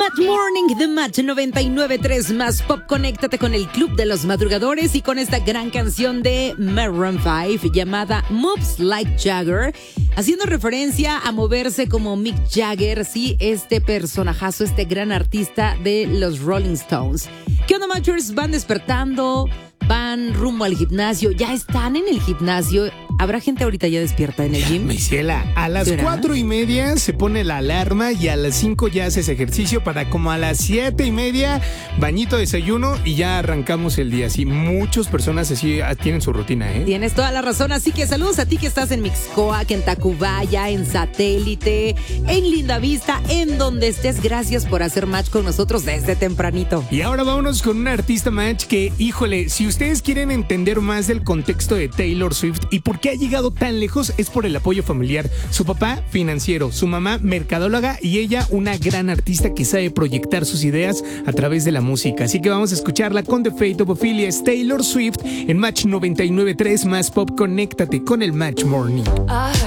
Match Morning de Match 99.3 más Pop. Conéctate con el Club de los Madrugadores y con esta gran canción de Maroon 5 llamada Moves Like Jagger, haciendo referencia a moverse como Mick Jagger, sí, este personajazo, este gran artista de los Rolling Stones. ¿Qué onda, Matchers? ¿Van despertando? ¿Van rumbo al gimnasio? ¿Ya están en el gimnasio? ¿Habrá gente ahorita ya despierta en el gym? Mi ciela, a las 4:30 se pone la alarma y a las 5 ya haces ejercicio para como a las 7:30 bañito, desayuno y ya arrancamos el día. Sí, muchas personas así tienen su rutina, ¿eh? Tienes toda la razón, así que saludos a ti que estás en Mixcoac, en Tacubaya, en Satélite, en Lindavista, en donde estés. Gracias por hacer match con nosotros desde tempranito. Y ahora vámonos con un artista match que, híjole, si ustedes quieren entender más del contexto de Taylor Swift y por qué ha llegado tan lejos, es por el apoyo familiar. Su papá, financiero, su mamá, mercadóloga, y ella, una gran artista que sabe proyectar sus ideas a través de la música. Así que vamos a escucharla con The Fate of Ophelia, es Taylor Swift en Match 99.3 más Pop. Conéctate con el Match Morning.